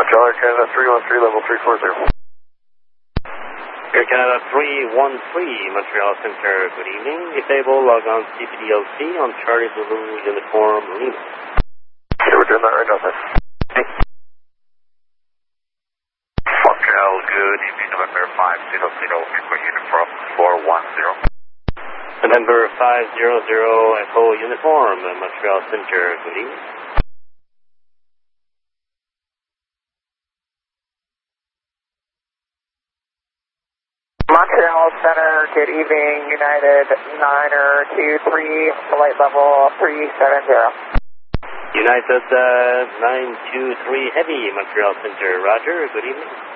Charlie Canada 313, level 340. Air Canada 313, Montreal Center, good evening. Disable, log on CPDLC on Charlie Zulu Uniform Lima. Okay, we're doing that right now, sir. Thanks. Montreal, good evening, November 500, Echo Uniform 410. November 500, Echo Uniform, Montreal Center, good evening. Montreal Center, good evening, United 923, flight level 370. United 923 Heavy, Montreal Center, roger, good evening.